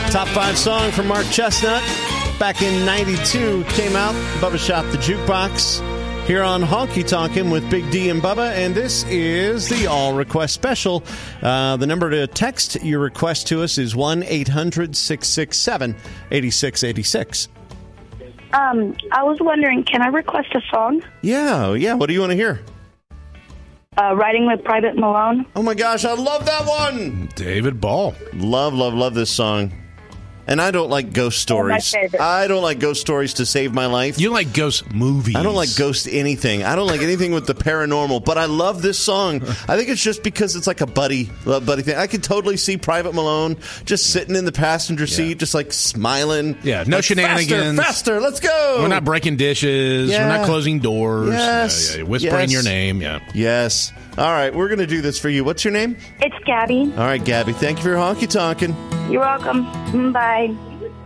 Top 5 song from Mark Chestnut. Back in 92 came out. Bubba Shop the Jukebox. Here on Honky Tonkin' with Big D and Bubba. And this is the All Request Special. The number to text your request to us is 1-800-667-8686. I was wondering, can I request a song? Yeah. What do you want to hear? Riding with Private Malone. Oh, my gosh. I love that one. David Ball. Love this song. And I don't like ghost stories. I don't like ghost stories to save my life. You like ghost movies. I don't like ghost anything. I don't like anything with the paranormal. But I love this song. I think it's just because it's like a buddy thing. I could totally see Private Malone just sitting in the passenger seat, just like smiling. Yeah, no shenanigans. Faster, let's go. We're not breaking dishes. Yeah. We're not closing doors. Yes. Whispering your name. Yeah. Yes. All right, we're going to do this for you. What's your name? It's Gabby. All right, Gabby. Thank you for your honky tonkin'. You're welcome. Bye.